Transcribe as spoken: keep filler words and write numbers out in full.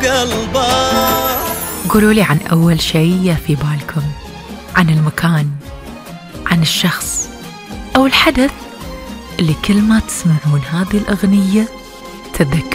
قلبه. قولوا لي عن أول شيء في بالكم، عن المكان، عن الشخص أو الحدث اللي كل ما تسمعون هذه الأغنية تتذكرون